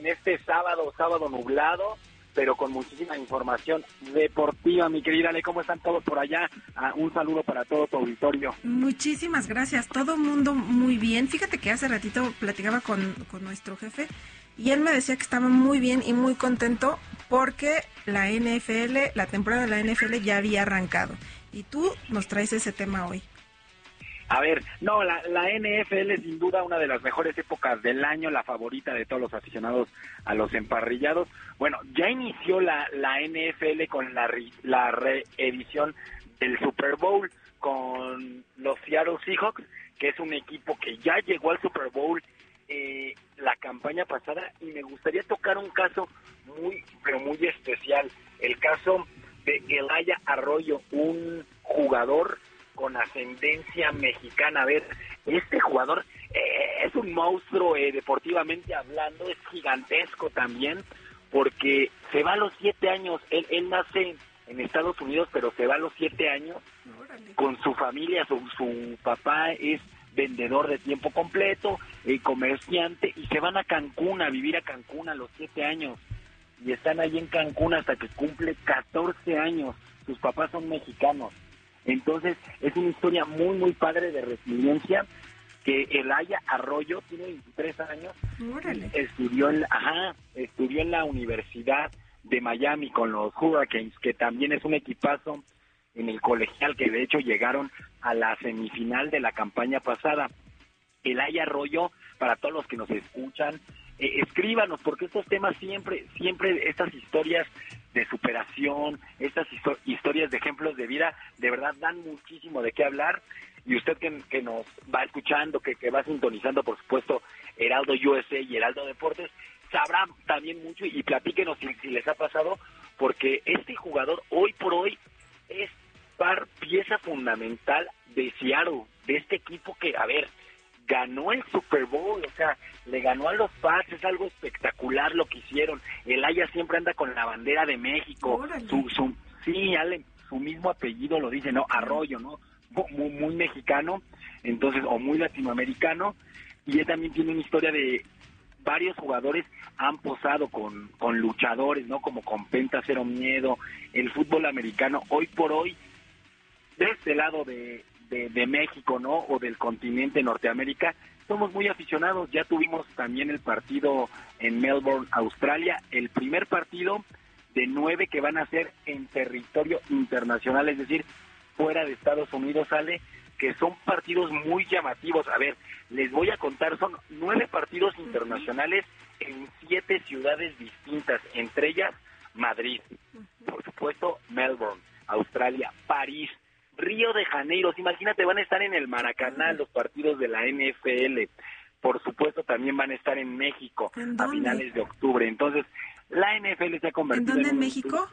en este sábado nublado, pero con muchísima información deportiva. Mi querida Ale, ¿cómo están todos por allá? Un saludo para todo tu auditorio. Muchísimas gracias, todo mundo muy bien. Fíjate que hace ratito platicaba con nuestro jefe y él me decía que estaba muy bien y muy contento porque la NFL, la temporada de la NFL ya había arrancado. Y tú nos traes ese tema hoy. A ver, no, la NFL es sin duda una de las mejores épocas del año, la favorita de todos los aficionados a los emparrillados. Bueno, ya inició la NFL con la reedición del Super Bowl con los Seattle Seahawks, que es un equipo que ya llegó al Super Bowl la campaña pasada, y me gustaría tocar un caso pero muy especial, el caso de Elijah Arroyo, un jugador con ascendencia mexicana. A ver, este jugador es un monstruo deportivamente hablando, es gigantesco también, porque se va a los 7 años, él nace en Estados Unidos, pero se va a los 7 años con su familia, su papá es vendedor de tiempo completo, comerciante, y se van a Cancún, a vivir a Cancún a los 7 años, y están ahí en Cancún hasta que cumple 14 años, sus papás son mexicanos. Entonces, es una historia muy, muy padre de resiliencia, que Elijah Arroyo tiene 23 años, estudió en la Universidad de Miami con los Hurricanes, que también es un equipazo en el colegial, que de hecho llegaron a la semifinal de la campaña pasada. Elijah Arroyo, para todos los que nos escuchan, escríbanos, porque estos temas siempre, estas historias de superación, estas historias de ejemplos de vida, de verdad dan muchísimo de qué hablar. Y usted que nos va escuchando, que va sintonizando, por supuesto, Heraldo USA y Heraldo Deportes, sabrá también mucho, y platíquenos si les ha pasado, porque este jugador hoy por hoy es pieza fundamental de Seattle, de este equipo que, a ver, ganó el Super Bowl, o sea, le ganó a los Pats, es algo espectacular lo que hicieron. Elijah siempre anda con la bandera de México, su mismo apellido lo dice, ¿no? Arroyo, ¿no? Muy mexicano, entonces, o muy latinoamericano, y él también tiene una historia de varios jugadores han posado con luchadores, ¿no? Como con Penta Cero Miedo, el fútbol americano, hoy por hoy, de este lado de México, ¿no? O del continente Norteamérica, somos muy aficionados. Ya tuvimos también el partido en Melbourne, Australia, el primer partido de 9 que van a ser en territorio internacional, es decir, fuera de Estados Unidos, sale, que son partidos muy llamativos. A ver, les voy a contar, son 9 partidos internacionales en 7 ciudades distintas, entre ellas Madrid, por supuesto Melbourne, Australia, París, Río de Janeiro. Imagínate, van a estar en el Maracaná los partidos de la NFL. Por supuesto, también van a estar en México a finales de octubre. Entonces, la NFL se ha convertido ¿En dónde, en México?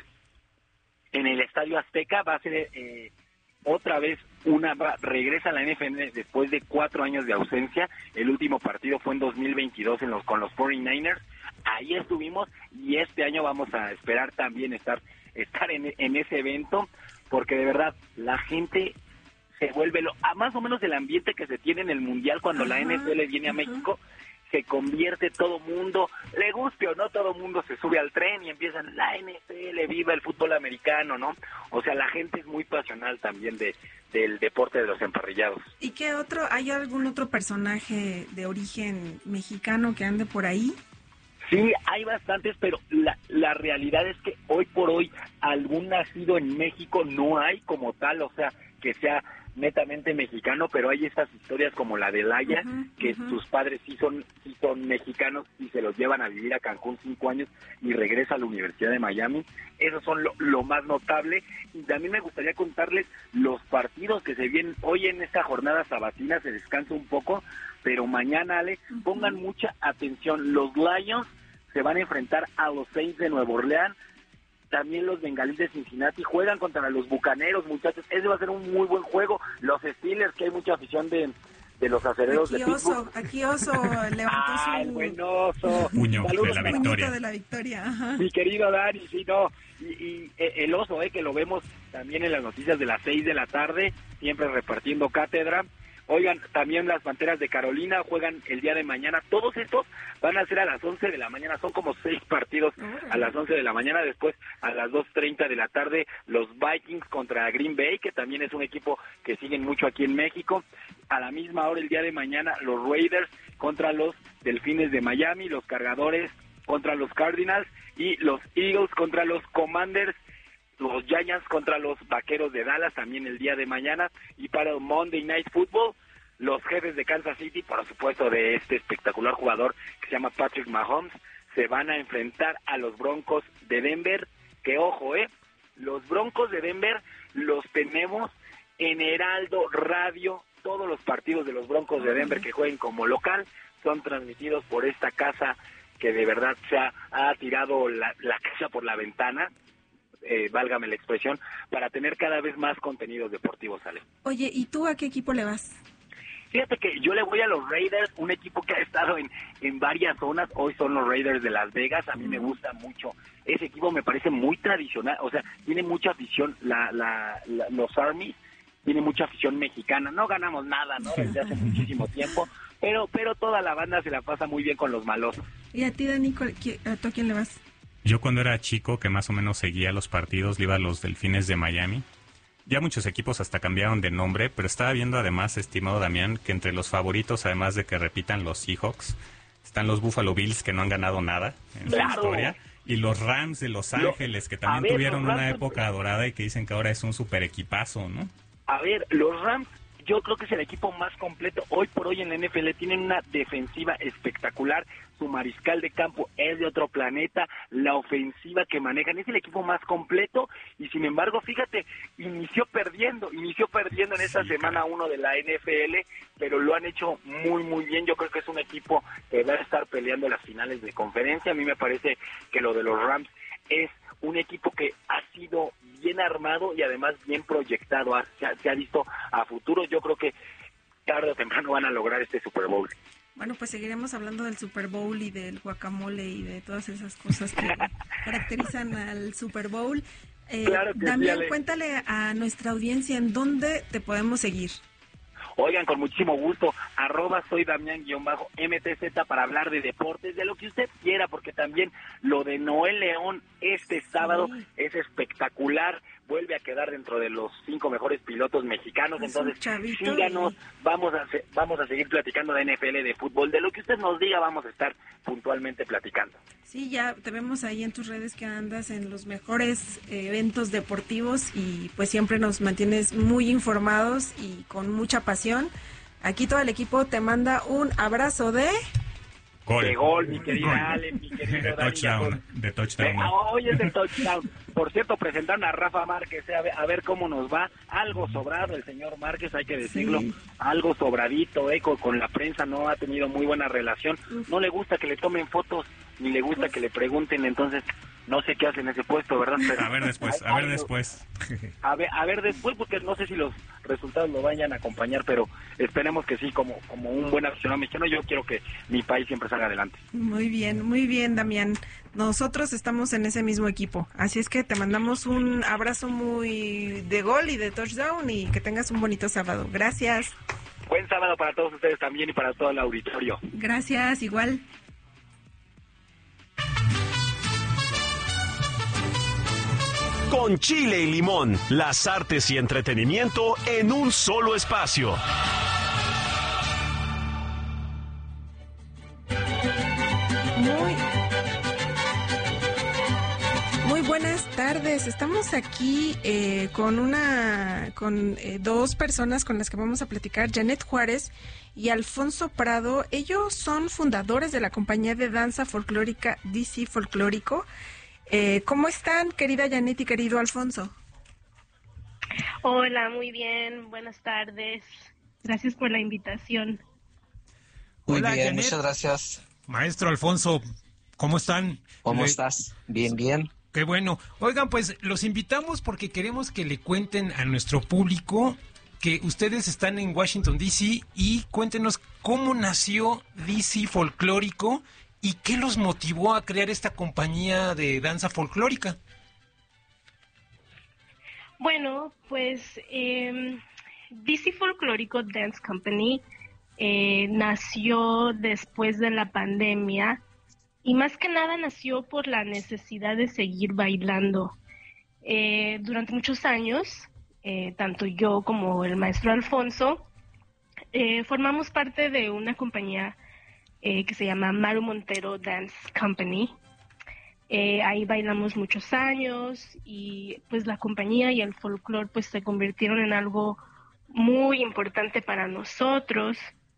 En el Estadio Azteca. Va a ser otra vez regresa a la NFL después de 4 años de ausencia. El último partido fue en 2022 con los 49ers. Ahí estuvimos, y este año vamos a esperar también estar en ese evento, porque de verdad la gente se vuelve más o menos el ambiente que se tiene en el Mundial cuando la NFL viene a México, se convierte todo mundo, le guste o no, todo mundo se sube al tren y empiezan la NFL, viva el fútbol americano, ¿no? O sea, la gente es muy pasional también del deporte de los emparrillados. ¿Y qué otro, hay algún otro personaje de origen mexicano que ande por ahí? Sí, hay bastantes, pero la realidad es que hoy por hoy algún nacido en México no hay como tal, o sea, que sea netamente mexicano, pero hay estas historias como la de Laya, que sus padres sí son mexicanos y se los llevan a vivir a Cancún 5 años y regresa a la Universidad de Miami. Esos son lo más notable. Y también me gustaría contarles los partidos que se vienen hoy en esta jornada sabatina. Se descansa un poco, pero mañana, Ale, pongan mucha atención. Los Lions se van a enfrentar a los Saints de Nueva Orleans. También los Bengalíes de Cincinnati juegan contra los Bucaneros, muchachos. Ese va a ser un muy buen juego. Los Steelers, que hay mucha afición de los acereros de Pittsburgh. Aquí Oso levantó su... el buen Oso. Puño Saludos, de la victoria. Ajá. Mi querido Dani, sí, no. Y el Oso, que lo vemos también en las noticias de las 6 de la tarde, siempre repartiendo cátedra. Oigan, también las Panteras de Carolina juegan el día de mañana. Todos estos van a ser a las 11 de la mañana. Son como 6 partidos a las 11 de la mañana. Después, a las 2:30 de la tarde, los Vikings contra Green Bay, que también es un equipo que siguen mucho aquí en México. A la misma hora, el día de mañana, los Raiders contra los Delfines de Miami, los Cargadores contra los Cardinals y los Eagles contra los Commanders. Los Giants contra los Vaqueros de Dallas también el día de mañana. Y para el Monday Night Football, los Jefes de Kansas City, por supuesto de este espectacular jugador que se llama Patrick Mahomes, se van a enfrentar a los Broncos de Denver. Que ojo, los Broncos de Denver los tenemos en Heraldo Radio. Todos los partidos de los Broncos de Denver que jueguen como local son transmitidos por esta casa que de verdad se ha tirado la casa por la ventana. Válgame la expresión, para tener cada vez más contenidos deportivos, Ale. Oye, ¿y tú a qué equipo le vas? Fíjate que yo le voy a los Raiders, un equipo que ha estado en varias zonas. Hoy son los Raiders de Las Vegas. A mí me gusta mucho. Ese equipo me parece muy tradicional, o sea, tiene mucha afición. Los Army tiene mucha afición mexicana. No ganamos nada, ¿no? Desde hace muchísimo tiempo, pero toda la banda se la pasa muy bien con los malosos. ¿Y a ti, Dani, a tú a quién le vas? Yo cuando era chico, que más o menos seguía los partidos, le iba a los Delfines de Miami. Ya muchos equipos hasta cambiaron de nombre, pero estaba viendo además, estimado Damián, que entre los favoritos, además de que repitan los Seahawks, están los Buffalo Bills, que no han ganado nada en su historia, y los Rams de Los Ángeles, que también tuvieron una época dorada y que dicen que ahora es un super equipazo, ¿no? A ver, los Rams, yo creo que es el equipo más completo hoy por hoy en la NFL. Tienen una defensiva espectacular, su mariscal de campo es de otro planeta, la ofensiva que manejan es el equipo más completo y sin embargo, fíjate, inició perdiendo en esta semana 1 de la NFL, pero lo han hecho muy muy bien. Yo creo que es un equipo que va a estar peleando las finales de conferencia. A mí me parece que lo de los Rams es un equipo que ha sido bien armado y además bien proyectado, se ha visto a futuro. Yo creo que tarde o temprano van a lograr este Super Bowl. Bueno, pues seguiremos hablando del Super Bowl y del guacamole y de todas esas cosas que caracterizan al Super Bowl. Claro que Damián, sí, cuéntale a nuestra audiencia en dónde te podemos seguir. Oigan, con muchísimo gusto, @soy Damián_MTZ para hablar de deportes, de lo que usted quiera, porque también lo de Noel León este sábado es espectacular, vuelve a quedar dentro de los 5 mejores pilotos mexicanos, entonces síganos, vamos a seguir platicando de NFL, de fútbol, de lo que usted nos diga, vamos a estar puntualmente platicando. Sí, ya te vemos ahí en tus redes que andas en los mejores eventos deportivos y pues siempre nos mantienes muy informados y con mucha pasión. Aquí todo el equipo te manda un abrazo de... Gol. De gol, mi querida Ale, mi querido Dani. De touchdown. Hoy es el touchdown. Por cierto, presentaron a Rafa Márquez, a ver cómo nos va. Algo sobrado el señor Márquez, hay que decirlo. Sí. Algo sobradito, con la prensa no ha tenido muy buena relación. No le gusta que le tomen fotos, ni le gusta que le pregunten, entonces... No sé qué hace en ese puesto, ¿verdad? Pero a ver después. A ver después, porque no sé si los resultados lo vayan a acompañar, pero esperemos que sí, como un buen aficionado mexicano, yo quiero que mi país siempre salga adelante. Muy bien, Damián. Nosotros estamos en ese mismo equipo, así es que te mandamos un abrazo muy de gol y de touchdown y que tengas un bonito sábado. Gracias. Buen sábado para todos ustedes también y para todo el auditorio. Gracias, igual. Con chile y limón, las artes y entretenimiento en un solo espacio. Muy buenas tardes. Estamos aquí con dos personas con las que vamos a platicar, Janet Juárez y Alfonso Prado. Ellos son fundadores de la compañía de danza folclórica DC Folclórico. ¿Cómo están, querida Janet y querido Alfonso? Hola, muy bien, buenas tardes. Gracias por la invitación. Muy Hola, bien, Janet. muchas gracias. Maestro Alfonso, ¿cómo están? ¿Cómo estás? Bien. Qué bueno. Oigan, pues los invitamos porque queremos que le cuenten a nuestro público que ustedes están en Washington, D.C. y cuéntenos cómo nació DC Folclórico y qué los motivó a crear esta compañía de danza folclórica. Bueno, pues DC Folclórico Dance Company nació después de la pandemia y más que nada nació por la necesidad de seguir bailando. Durante muchos años, tanto yo como el maestro Alfonso, formamos parte de una compañía que se llama Maru Montero Dance Company. Ahí bailamos muchos años y pues la compañía y el folclore pues se convirtieron en algo muy importante para nosotros.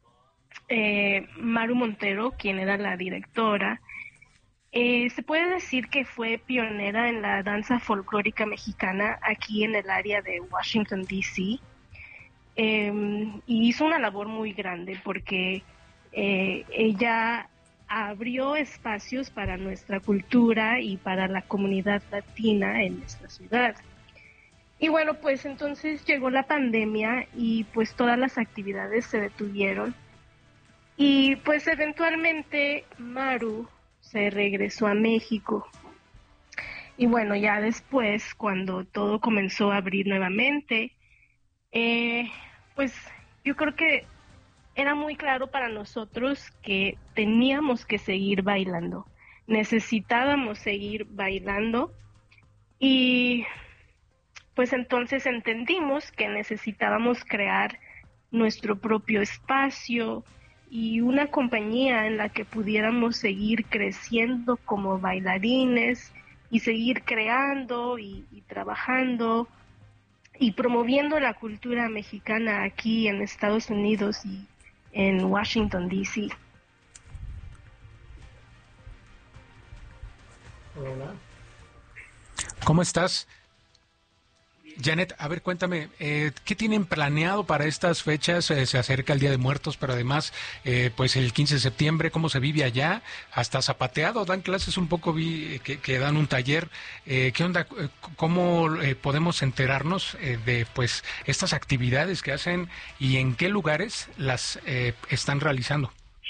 Maru Montero, quien era la directora, se puede decir que fue pionera en la danza folclórica mexicana aquí en el área de Washington, D.C. Y hizo una labor muy grande porque ella abrió espacios para nuestra cultura y para la comunidad latina en nuestra ciudad. Y bueno, pues entonces llegó la pandemia y pues todas las actividades se detuvieron. Y pues eventualmente Maru se regresó a México. Y bueno, ya después, cuando todo comenzó a abrir nuevamente, pues yo creo que era muy claro para nosotros que teníamos que seguir bailando. Necesitábamos seguir bailando y pues entonces entendimos que necesitábamos crear nuestro propio espacio y una compañía en la que pudiéramos seguir creciendo como bailarines y seguir creando y trabajando y promoviendo la cultura mexicana aquí en Estados Unidos y en Washington, D.C. Hola. ¿Cómo estás? Janet, a ver, cuéntame, ¿qué tienen planeado para estas fechas? Se acerca el Día de Muertos, pero además, pues el 15 de septiembre, ¿cómo se vive allá? Hasta zapateado, dan clases un poco, vi que dan un taller. ¿Qué onda? ¿Cómo podemos enterarnos de pues estas actividades que hacen y en qué lugares las están realizando?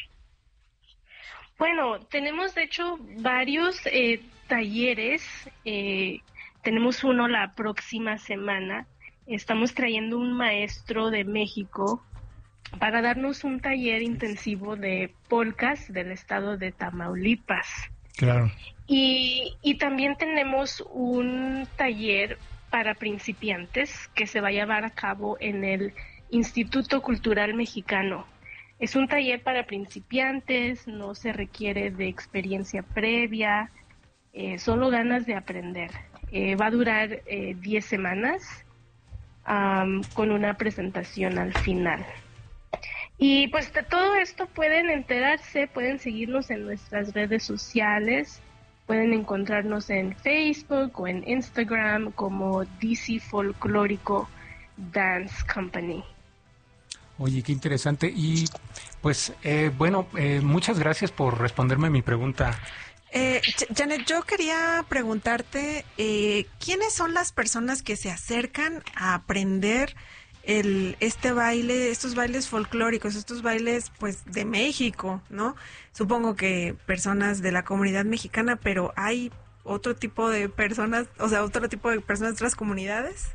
Bueno, tenemos de hecho varios talleres. Tenemos uno la próxima semana. Estamos trayendo un maestro de México para darnos un taller intensivo de polcas del estado de Tamaulipas. Claro. Y también tenemos un taller para principiantes que se va a llevar a cabo en el Instituto Cultural Mexicano. Es un taller para principiantes, no se requiere de experiencia previa, solo ganas de aprender. Va a durar 10 semanas con una presentación al final. Y pues de todo esto pueden enterarse, pueden seguirnos en nuestras redes sociales, pueden encontrarnos en Facebook o en Instagram como DC Folclórico Dance Company. Oye, qué interesante. Y pues bueno, muchas gracias por responderme mi pregunta. Janet, yo quería preguntarte, ¿quiénes son las personas que se acercan a aprender este baile, estos bailes folclóricos, estos bailes pues de México, ¿no? Supongo que personas de la comunidad mexicana, pero ¿hay otro tipo de personas, o sea, otro tipo de personas de otras comunidades?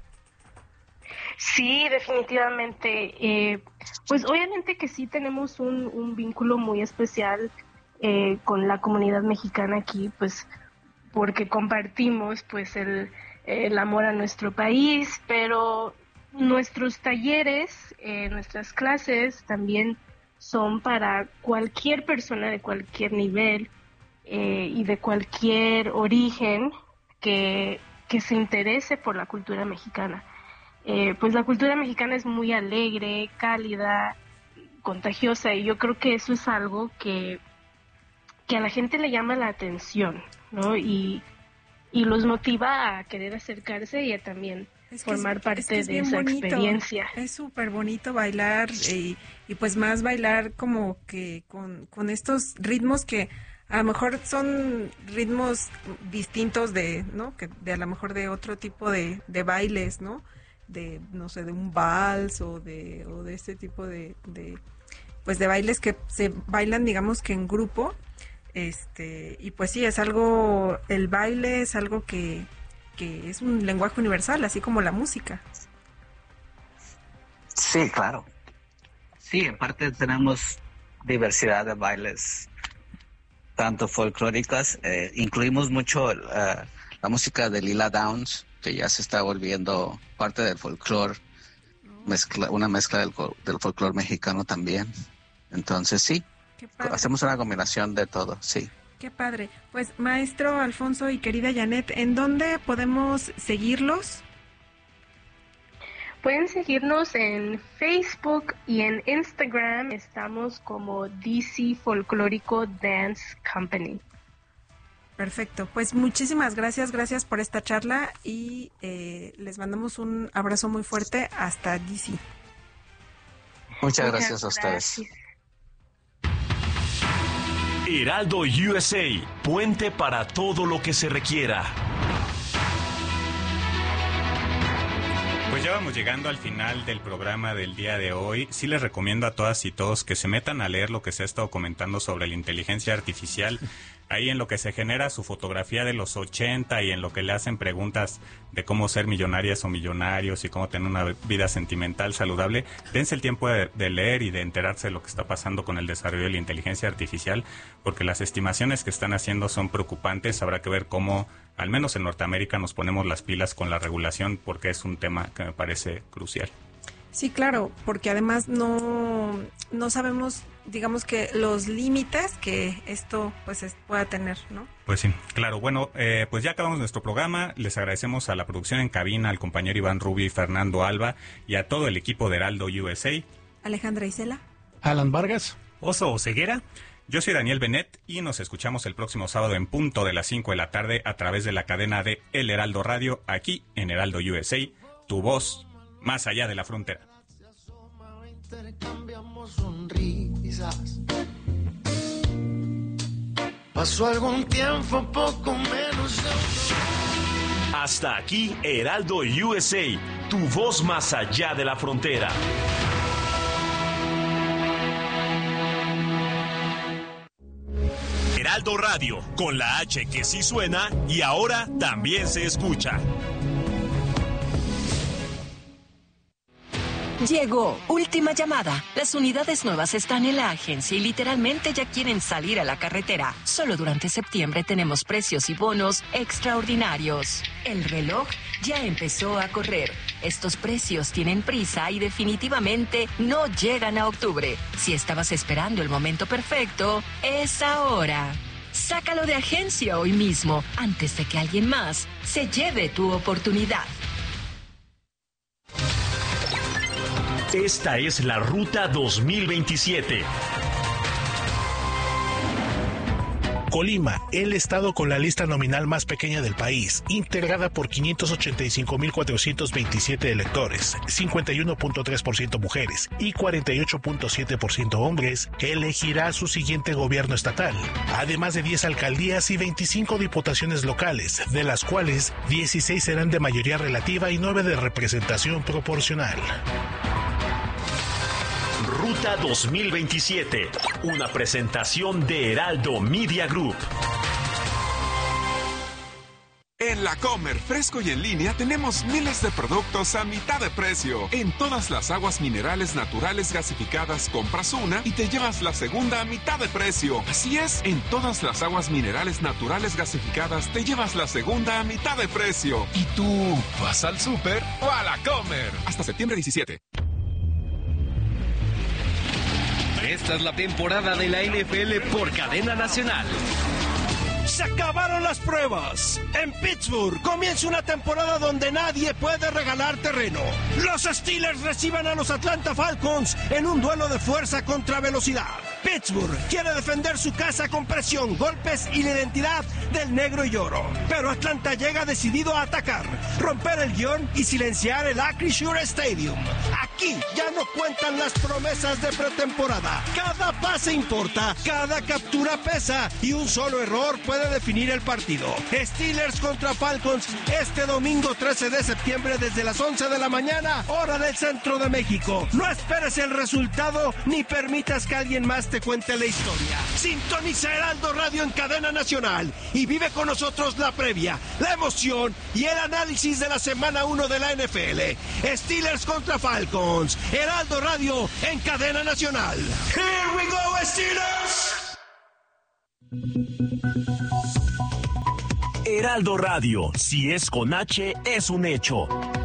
Sí, definitivamente. Pues obviamente que sí tenemos un vínculo muy especial con la comunidad mexicana aquí, pues porque compartimos pues el amor a nuestro país, pero nuestros talleres, nuestras clases también son para cualquier persona de cualquier nivel y de cualquier origen que se interese por la cultura mexicana. Pues la cultura mexicana es muy alegre, cálida, contagiosa, y yo creo que eso es algo que a la gente le llama la atención, ¿no? Y los motiva a querer acercarse y a también formar parte de esa experiencia. Es súper bonito bailar y pues más bailar como que con estos ritmos que a lo mejor son ritmos distintos de, ¿no? Que de a lo mejor de otro tipo de bailes, ¿no? De, no sé, de un vals o de este tipo de pues de bailes que se bailan, digamos que en grupo. Y pues sí, es algo, el baile es algo que es un lenguaje universal, así como la música. Sí, claro. Sí, aparte tenemos diversidad de bailes, tanto folclóricas, incluimos mucho la música de Lila Downs, que ya se está volviendo parte del folclore, una mezcla del folclore mexicano también. Entonces sí, hacemos una combinación de todo, sí. Qué padre. Pues maestro Alfonso y querida Janet, ¿en dónde podemos seguirlos? Pueden seguirnos en Facebook y en Instagram. Estamos como DC Folclórico Dance Company. Perfecto. Pues muchísimas gracias por esta charla y les mandamos un abrazo muy fuerte hasta DC. Muchas gracias a ustedes. Heraldo USA, puente para todo lo que se requiera. Pues ya vamos llegando al final del programa del día de hoy. Sí les recomiendo a todas y todos que se metan a leer lo que se ha estado comentando sobre la inteligencia artificial. Ahí en lo que se genera su fotografía de los 80 y en lo que le hacen preguntas de cómo ser millonarias o millonarios y cómo tener una vida sentimental saludable, dense el tiempo de leer y de enterarse de lo que está pasando con el desarrollo de la inteligencia artificial, porque las estimaciones que están haciendo son preocupantes. Habrá que ver cómo, al menos en Norteamérica, nos ponemos las pilas con la regulación, porque es un tema que me parece crucial. Sí, claro, porque además no sabemos, digamos, que los límites que esto pues pueda tener, ¿no? Pues sí, claro. Bueno, pues ya acabamos nuestro programa. Les agradecemos a la producción en cabina, al compañero Iván Rubio y Fernando Alba, y a todo el equipo de Heraldo USA. Alejandra Isela. Alan Vargas. Oso Oseguera. Yo soy Daniel Benet y nos escuchamos el próximo sábado en punto de las 5 de la tarde a través de la cadena de El Heraldo Radio, aquí en Heraldo USA, tu voz más allá de la frontera. Intercambiamos sonrisas. Pasó algún tiempo, poco menos de un... Hasta aquí, Heraldo USA, tu voz más allá de la frontera. Heraldo Radio, con la H que sí suena y ahora también se escucha. Llegó, última llamada. Las unidades nuevas están en la agencia y literalmente ya quieren salir a la carretera. Solo durante septiembre tenemos precios y bonos extraordinarios. El reloj ya empezó a correr. Estos precios tienen prisa y definitivamente no llegan a octubre. Si estabas esperando el momento perfecto, es ahora. Sácalo de agencia hoy mismo, antes de que alguien más se lleve tu oportunidad. Esta es la Ruta 2027. Colima, el estado con la lista nominal más pequeña del país, integrada por 585.427 electores, 51.3% mujeres y 48.7% hombres, elegirá su siguiente gobierno estatal, además de 10 alcaldías y 25 diputaciones locales, de las cuales 16 serán de mayoría relativa y 9 de representación proporcional. Ruta 2027, una presentación de Heraldo Media Group. En La Comer, fresco y en línea, tenemos miles de productos a mitad de precio. En todas las aguas minerales naturales gasificadas, compras una y te llevas la segunda a mitad de precio. Así es, en todas las aguas minerales naturales gasificadas, te llevas la segunda a mitad de precio. ¿Y tú vas al súper o a La Comer? Hasta septiembre 17. Esta es la temporada de la NFL por cadena nacional. Se acabaron las pruebas. En Pittsburgh comienza una temporada donde nadie puede regalar terreno. Los Steelers reciben a los Atlanta Falcons en un duelo de fuerza contra velocidad. Pittsburgh quiere defender su casa con presión, golpes y la identidad del negro y oro. Pero Atlanta llega decidido a atacar, romper el guión y silenciar el Acrisure Stadium. Aquí ya no cuentan las promesas de pretemporada. Cada pase importa, cada captura pesa y un solo error puede definir el partido. Steelers contra Falcons este domingo 13 de septiembre desde las 11 de la mañana, hora del centro de México. No esperes el resultado ni permitas que alguien más te cuente la historia. Sintoniza Heraldo Radio en cadena nacional y vive con nosotros la previa, la emoción y el análisis de la semana 1 de la NFL. Steelers contra Falcons. Falcons. Heraldo Radio en cadena nacional. Here we go, Steelers. Heraldo Radio, si es con H, es un hecho.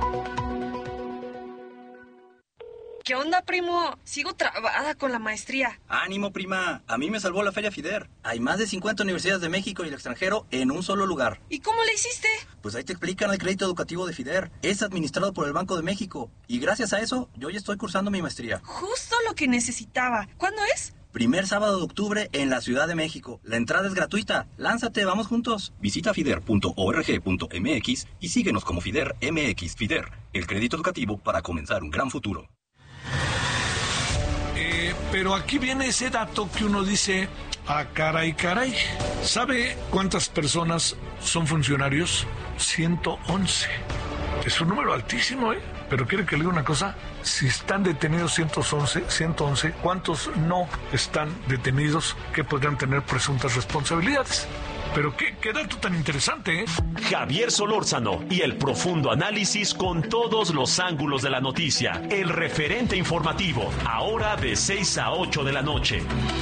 ¿Qué onda, primo? Sigo trabada con la maestría. Ánimo, prima. A mí me salvó la Feria FIDER. Hay más de 50 universidades de México y el extranjero en un solo lugar. ¿Y cómo le hiciste? Pues ahí te explican el crédito educativo de FIDER. Es administrado por el Banco de México. Y gracias a eso, yo ya estoy cursando mi maestría. Justo lo que necesitaba. ¿Cuándo es? Primer sábado de octubre en la Ciudad de México. La entrada es gratuita. Lánzate, vamos juntos. Visita fider.org.mx y síguenos como FIDER MX. FIDER, el crédito educativo para comenzar un gran futuro. Pero aquí viene ese dato que uno dice, caray. ¿Sabe cuántas personas son funcionarios? 111. Es un número altísimo, ¿eh? Pero quiere que le diga una cosa, si están detenidos 111, ¿cuántos no están detenidos que podrían tener presuntas responsabilidades? Pero qué dato tan interesante, ¿eh? Javier Solórzano y el profundo análisis con todos los ángulos de la noticia. El referente informativo, ahora de 6 a 8 de la noche.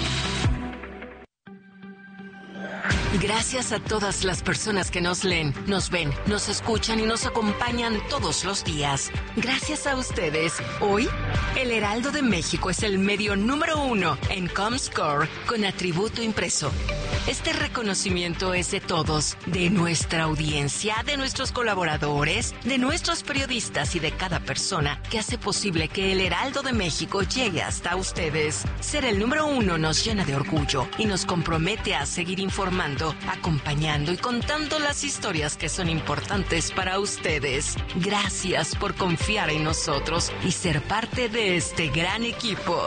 Gracias a todas las personas que nos leen, nos ven, nos escuchan y nos acompañan todos los días. Gracias a ustedes, hoy, el Heraldo de México es el medio número 1 en Comscore con atributo impreso. Este reconocimiento es de todos, de nuestra audiencia, de nuestros colaboradores, de nuestros periodistas y de cada persona que hace posible que el Heraldo de México llegue hasta ustedes. Ser el número 1 nos llena de orgullo y nos compromete a seguir informando, acompañando y contando las historias que son importantes para ustedes. Gracias por confiar en nosotros y ser parte de este gran equipo.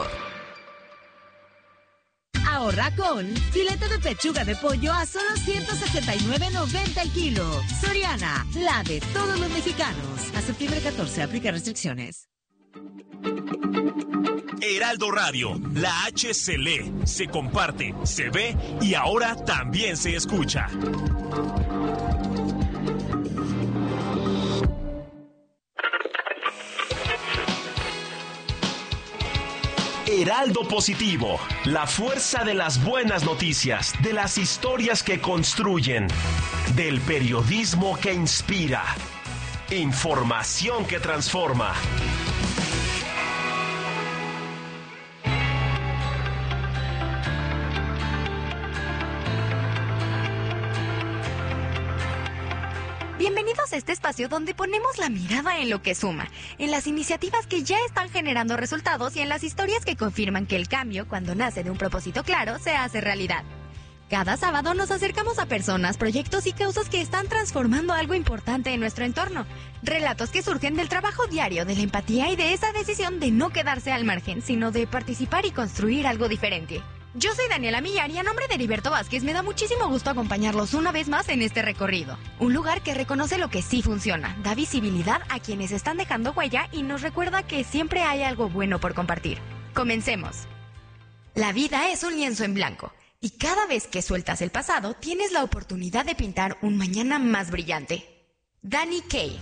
Ahorra con filete de pechuga de pollo a solo $169.90 el kilo. Soriana, la de todos los mexicanos. A septiembre 14, aplica restricciones. Heraldo Radio, la H se lee, se comparte, se ve y ahora también se escucha. Heraldo Positivo, la fuerza de las buenas noticias, de las historias que construyen, del periodismo que inspira, información que transforma. Bienvenidos a este espacio donde ponemos la mirada en lo que suma, en las iniciativas que ya están generando resultados y en las historias que confirman que el cambio, cuando nace de un propósito claro, se hace realidad. Cada sábado nos acercamos a personas, proyectos y causas que están transformando algo importante en nuestro entorno. Relatos que surgen del trabajo diario, de la empatía y de esa decisión de no quedarse al margen, sino de participar y construir algo diferente. Yo soy Daniela Millar y a nombre de Heriberto Vázquez me da muchísimo gusto acompañarlos una vez más en este recorrido. Un lugar que reconoce lo que sí funciona, da visibilidad a quienes están dejando huella y nos recuerda que siempre hay algo bueno por compartir. Comencemos. La vida es un lienzo en blanco y cada vez que sueltas el pasado tienes la oportunidad de pintar un mañana más brillante. Danny Kaye.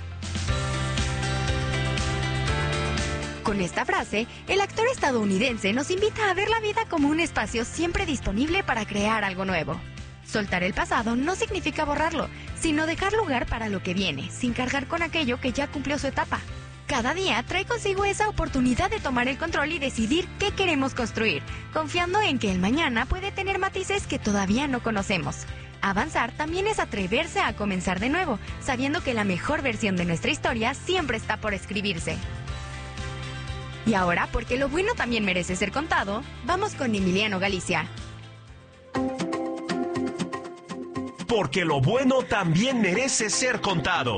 Con esta frase, el actor estadounidense nos invita a ver la vida como un espacio siempre disponible para crear algo nuevo. Soltar el pasado no significa borrarlo, sino dejar lugar para lo que viene, sin cargar con aquello que ya cumplió su etapa. Cada día trae consigo esa oportunidad de tomar el control y decidir qué queremos construir, confiando en que el mañana puede tener matices que todavía no conocemos. Avanzar también es atreverse a comenzar de nuevo, sabiendo que la mejor versión de nuestra historia siempre está por escribirse. Y ahora, porque lo bueno también merece ser contado, vamos con Emiliano Galicia. Porque lo bueno también merece ser contado.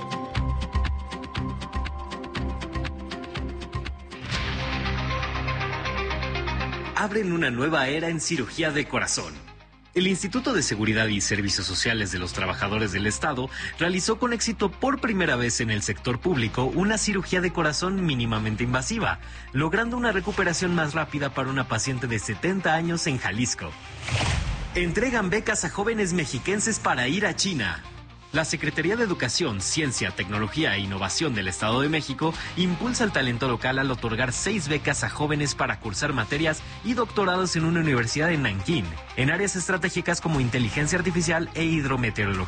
Abren una nueva era en cirugía de corazón. El Instituto de Seguridad y Servicios Sociales de los Trabajadores del Estado realizó con éxito por primera vez en el sector público una cirugía de corazón mínimamente invasiva, logrando una recuperación más rápida para una paciente de 70 años en Jalisco. Entregan becas a jóvenes mexiquenses para ir a China. La Secretaría de Educación, Ciencia, Tecnología e Innovación del Estado de México impulsa el talento local al otorgar 6 becas a jóvenes para cursar materias y doctorados en una universidad en Nankín, en áreas estratégicas como inteligencia artificial e hidrometeorología.